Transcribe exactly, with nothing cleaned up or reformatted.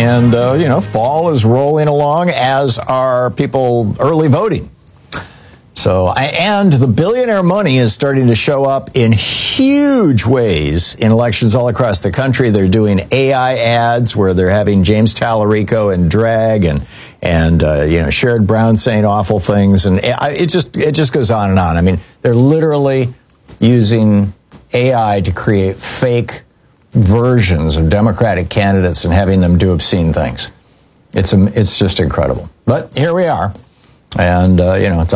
And, uh, you know, fall is rolling along, as are people early voting. So, and the billionaire money is starting to show up in huge ways in elections all across the country. They're doing A I ads where they're having James Tallarico and drag and, and, uh, you know, Sherrod Brown saying awful things. And it just, it just goes on and on. I mean, they're literally using A I to create fake versions of Democratic candidates and having them do obscene things. It's, it's just incredible. But here we are. And, uh, you know, it's